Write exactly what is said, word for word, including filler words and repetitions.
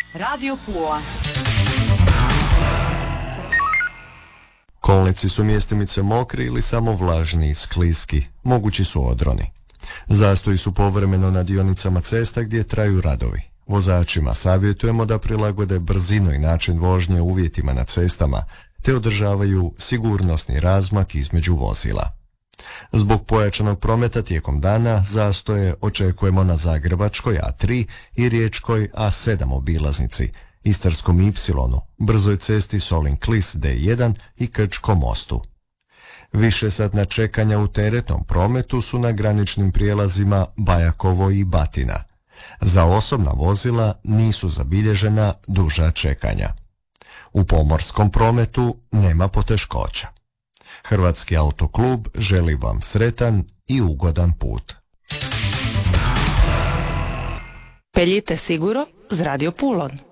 Radio Pula. Kolnici su mjestimice mokri ili samo vlažni i skliski, mogući su odroni. Zastoji su povremeno na dionicama cesta gdje traju radovi. Vozačima savjetujemo da prilagode brzinu i način vožnje uvjetima na cestama, te održavaju sigurnosni razmak između vozila. Zbog pojačanog prometa tijekom dana zastoje očekujemo na Zagrebačkoj A tri i Riječkoj A sedam obilaznici, Istarskom Ipsilonu, brzoj cesti Solin-Klis D jedan i Krčkom mostu. Višesatna čekanja u teretnom prometu su na graničnim prijelazima Bajakovo i Batina. Za osobna vozila nisu zabilježena duža čekanja. U pomorskom prometu nema poteškoća. Hrvatski autoklub želi vam sretan i ugodan put. Peljite siguro z Radio Pulon.